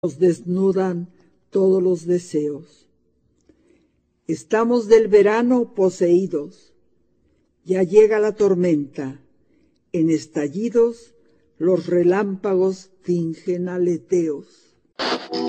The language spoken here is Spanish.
nos desnudan todos los deseos. Estamos del verano poseídos, ya llega la tormenta, en estallidos los relámpagos fingen aleteos.